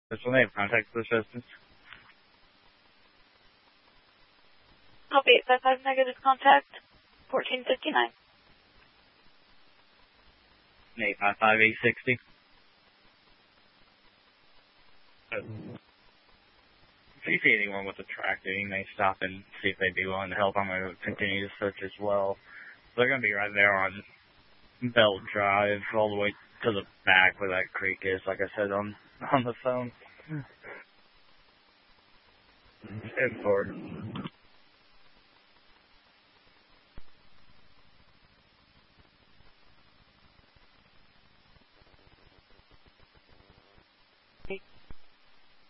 This one, they have contact assistance. Copy 855, negative contact, 1459. 855, 860. If you see anyone with a tractor, you may stop and see if they'd be willing to help. I'm going to continue to search as well. They're going to be right there on Belt Drive, all the way to the back where that creek is, like I said on the phone. Head forward.